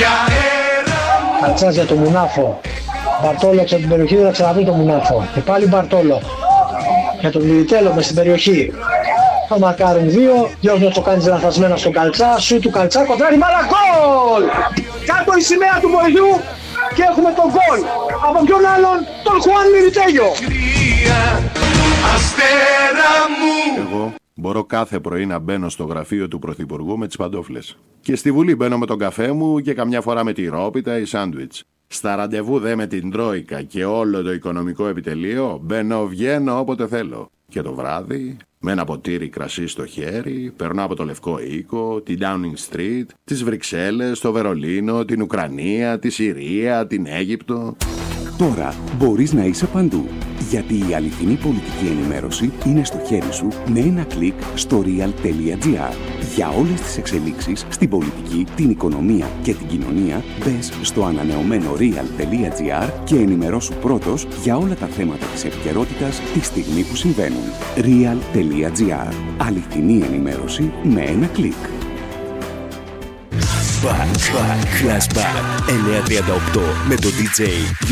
Καλτσάς για τον Μουνάφο. Μπαρτόλο από την περιοχή δεν θα ξαναβρει τον Μουνάφο. Και πάλι Μπαρτόλο. Για τον Μιλιτέλο μες στην περιοχή. Θα μαρκάρουν δύο. Διώχνει το κάνει λαθασμένα στον Καλτσά. Σου του Καλτσά κοντράρει μπάλα. Γκολ! Κάτω η σημαία του βοηθού και έχουμε τον γκολ. Από ποιον άλλον? Τον Χουάν Μιλιτέλο. Εγώ μπορώ κάθε πρωί να μπαίνω στο γραφείο του Πρωθυπουργού με τις παντόφλες. Και στη Βουλή μπαίνω με τον καφέ μου και καμιά φορά με τη ρόπιτα ή σάντουιτς. Στα ραντεβού δε με την Τρόικα και όλο το οικονομικό επιτελείο μπαίνω, βγαίνω όποτε θέλω. Και το βράδυ, με ένα ποτήρι κρασί στο χέρι, περνάω από το Λευκό Οίκο, την Downing Street, τις Βρυξέλλες, το Βερολίνο, την Ουκρανία, τη Συρία, την Αίγυπτο. Τώρα μπορείς να είσαι παντού, γιατί η αληθινή πολιτική ενημέρωση είναι στο χέρι σου με ένα κλικ στο real.gr. Για όλες τις εξελίξεις στην πολιτική, την οικονομία και την κοινωνία, μπες στο ανανεωμένο real.gr και ενημερώσου πρώτος για όλα τα θέματα της επικαιρότητας τη στιγμή που συμβαίνουν. real.gr. Αληθινή ενημέρωση με ένα κλικ. Flashback 938 με το DJ